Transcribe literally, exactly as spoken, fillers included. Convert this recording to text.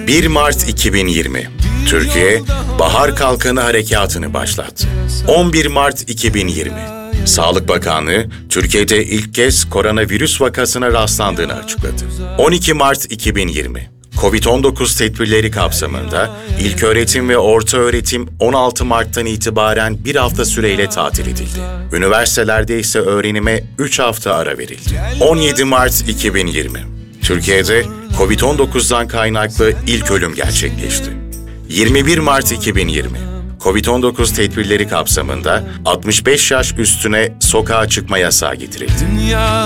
bir Mart iki bin yirmi, Türkiye, Bahar Kalkanı Harekatı'nı başlattı. on bir Mart iki bin yirmi, Sağlık Bakanlığı, Türkiye'de ilk kez koronavirüs vakasına rastlandığını açıkladı. on iki Mart iki bin yirmi, kovid on dokuz tedbirleri kapsamında ilköğretim ve ortaöğretim on altı Mart'tan itibaren bir hafta süreyle tatil edildi. Üniversitelerde ise öğrenime üç hafta ara verildi. on yedi Mart iki bin yirmi, Türkiye'de kovid on dokuzdan kaynaklı ilk ölüm gerçekleşti. yirmi bir Mart iki bin yirmi, kovid on dokuz tedbirleri kapsamında altmış beş yaş üstüne sokağa çıkma yasağı getirildi.